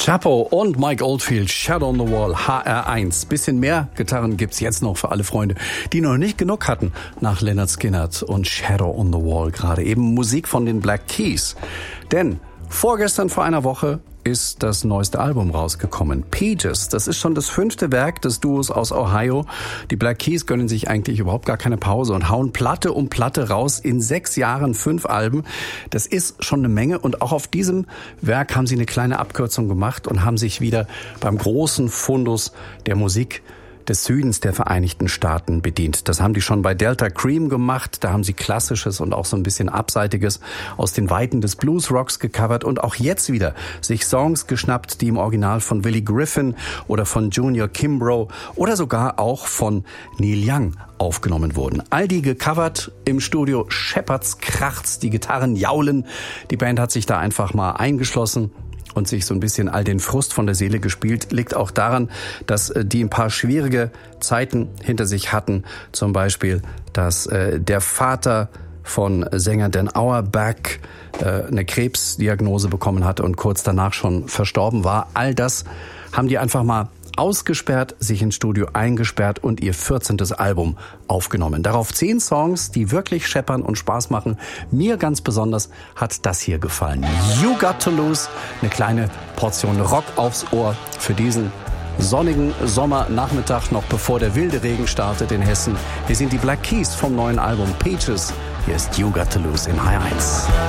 Chapo und Mike Oldfield, Shadow on the Wall, HR1. Bisschen mehr Gitarren gibt's jetzt noch für alle Freunde, die noch nicht genug hatten nach Lynyrd Skynyrd und Shadow on the Wall. Gerade eben Musik von den Black Keys. Denn vorgestern vor einer Woche ist das neueste Album rausgekommen. Pages, das ist schon das 5. Werk des Duos aus Ohio. Die Black Keys gönnen sich eigentlich überhaupt gar keine Pause und hauen Platte um Platte raus. In 6 Jahren 5 Alben. Das ist schon eine Menge. Und auch auf diesem Werk haben sie eine kleine Abkürzung gemacht und haben sich wieder beim großen Fundus der Musik des Südens der Vereinigten Staaten bedient. Das haben die schon bei Delta Cream gemacht. Da haben sie Klassisches und auch so ein bisschen Abseitiges aus den Weiten des Bluesrocks gecovert und auch jetzt wieder sich Songs geschnappt, die im Original von Willie Griffin oder von Junior Kimbrough oder sogar auch von Neil Young aufgenommen wurden. All die gecovert im Studio, scheppert's, kracht's, die Gitarren jaulen. Die Band hat sich da einfach mal eingeschlossen und sich so ein bisschen all den Frust von der Seele gespielt, liegt auch daran, dass die ein paar schwierige Zeiten hinter sich hatten. Zum Beispiel, dass der Vater von Sänger Dan Auerbach eine Krebsdiagnose bekommen hatte und kurz danach schon verstorben war. All das haben die einfach mal ausgesperrt, sich ins Studio eingesperrt und ihr 14. Album aufgenommen. Darauf 10 Songs, die wirklich scheppern und Spaß machen. Mir ganz besonders hat das hier gefallen. You Got to Lose, eine kleine Portion Rock aufs Ohr für diesen sonnigen Sommernachmittag, noch bevor der wilde Regen startet in Hessen. Hier sind die Black Keys vom neuen Album Pages. Hier ist You Got to Lose in HR1.